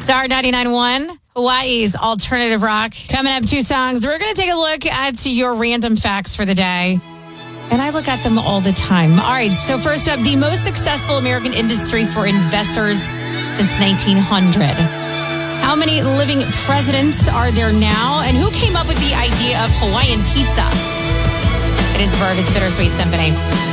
Star 99.1, Hawaii's alternative rock. Coming up, 2 songs. We're going to take a look at your random facts for the day. And I look at them all the time. All right, so first up, the most successful American industry for investors since 1900. How many living presidents are there now? And who came up with the idea of Hawaiian pizza? It is Verve. It's Bittersweet Symphony.